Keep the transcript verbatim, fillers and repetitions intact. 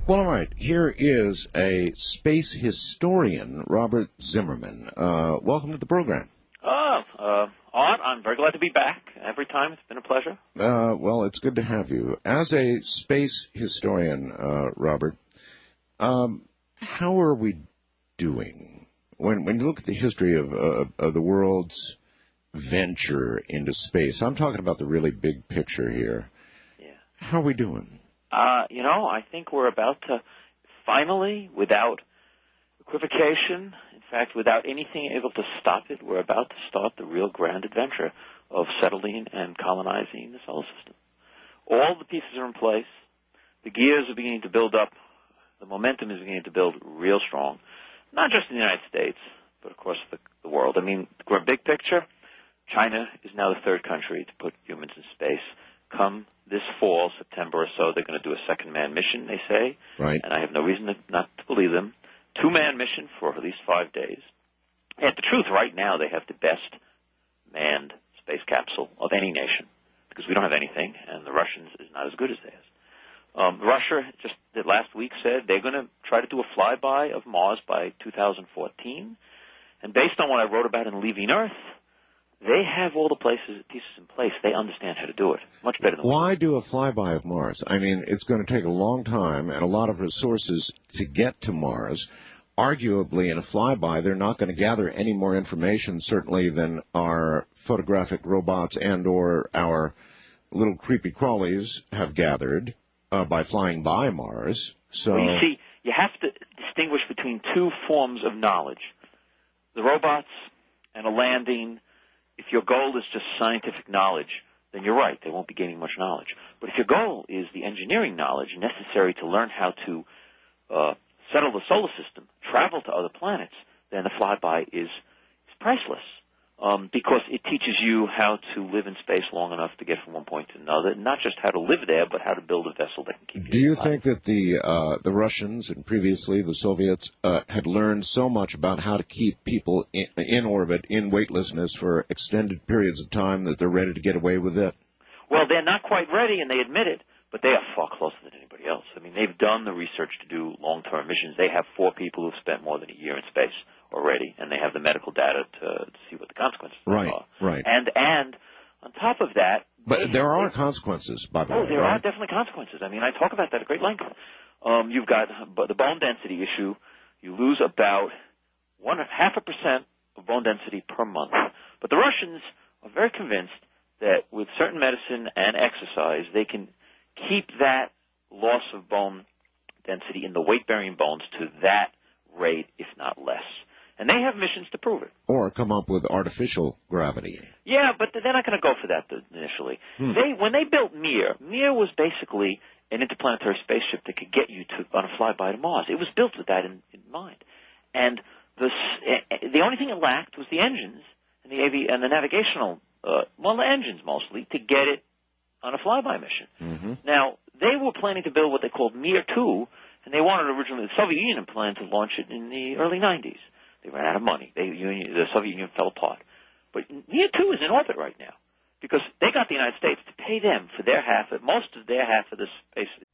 Well, all right. Here is a space historian, Robert Zimmerman. Uh, welcome to the program. Oh, uh, Art, I'm very glad to be back. Every time, it's been a pleasure. Uh, well, it's good to have you. As a space historian, uh, Robert, um, how are we doing? When when you look at the history of, uh, of the world's venture into space, I'm talking about the really big picture here. Yeah. How are we doing? Uh, you know, I think we're about to finally, without equivocation, in fact, without anything able to stop it, we're about to start the real grand adventure of settling and colonizing the solar system. All the pieces are in place. The gears are beginning to build up. The momentum is beginning to build real strong, not just in the United States, but, of course, the, the world. I mean, the big picture, China is now the third country to put humans in space. Come this fall, September or so, they're going to do a second manned mission, they say. Right. And I have no reason to, not to believe them. Two-man mission for at least five days. And the truth, right now, they have the best manned space capsule of any nation, because we don't have anything, and the Russians is not as good as theirs. Um, Russia just last week said they're going to try to do a flyby of Mars by two thousand fourteen. And based on what I wrote about in Leaving Earth, they have all the places, pieces in place. They understand how to do it much better than we do. Why do a flyby of Mars? I mean, it's going to take a long time and a lot of resources to get to Mars. Arguably, in a flyby, they're not going to gather any more information, certainly, than our photographic robots and or our little creepy crawlies have gathered uh, by flying by Mars. So, well, you see, you have to distinguish between two forms of knowledge. The robots and a landing. If your goal is just scientific knowledge, then you're right, they won't be gaining much knowledge. But if your goal is the engineering knowledge necessary to learn how to uh, settle the solar system, travel to other planets, then the flyby is, is priceless, um, because it teaches you how to live in space long enough to get from one point to another, not just how to live there, but how to build a vessel that can keep you do you alive. think that the uh, the Russians and previously the Soviets uh, had learned so much about how to keep people in, in orbit, in weightlessness for extended periods of time that they're ready to get away with it? Well, they're not quite ready, and they admit it, but they are far closer than anybody else. I mean, they've done the research to do long-term missions. They have four people who've spent more than a year in space already, and they have the medical data to, to see what the consequences Right, are. right. And and on top of that, But there are they, consequences, by the oh, way. there right? are definitely consequences. I mean, I talk about that at great length. Um, you've got the bone density issue. You lose about one half a percent of bone density per month. But the Russians are very convinced that with certain medicine and exercise, they can keep that loss of bone density in the weight-bearing bones to that rate, if not less. And they have missions to prove it. Or come up with artificial gravity. Yeah, but they're not going to go for that initially. Hmm. They when they built Mir, Mir was basically an interplanetary spaceship that could get you to on a flyby to Mars. It was built with that in, in mind. And the the only thing it lacked was the engines and the A V and the navigational, uh, well, the engines mostly, to get it on a flyby mission. Mm-hmm. Now, they were planning to build what they called Mir two, and they wanted originally, the Soviet Union planned to launch it in the early nineties. They ran out of money. They, Union, the Soviet Union fell apart. But Mir two is in orbit right now because they got the United States to pay them for their half, most of their half of the space